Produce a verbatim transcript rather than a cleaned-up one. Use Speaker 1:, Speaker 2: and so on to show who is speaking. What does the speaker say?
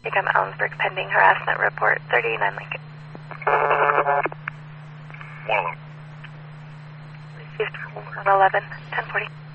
Speaker 1: Become Ellensburg pending harassment report, thirty-nine Lincoln.
Speaker 2: one eleven.
Speaker 1: Received one eleven, ten forty.